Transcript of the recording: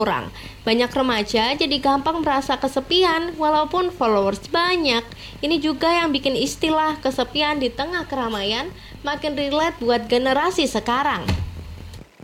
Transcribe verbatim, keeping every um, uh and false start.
kurang. Banyak remaja jadi gampang merasa kesepian walaupun followers banyak. Ini juga yang bikin istilah kesepian di tengah keramaian makin relate buat generasi sekarang.